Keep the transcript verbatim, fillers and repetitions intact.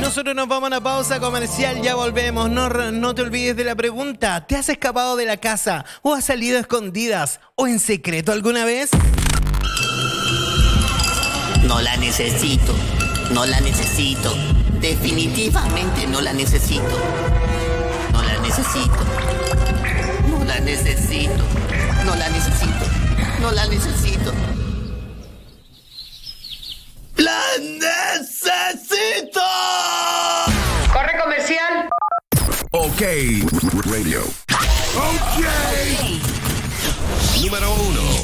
nosotros nos vamos a una pausa comercial, ya volvemos. No, no te olvides de la pregunta. ¿Te has escapado de la casa o has salido a escondidas o en secreto alguna vez? No la necesito, no la necesito, definitivamente no la necesito. No la necesito, no la necesito, no la necesito, no la necesito. ¡La necesito! ¡Corre comercial! Ok, radio.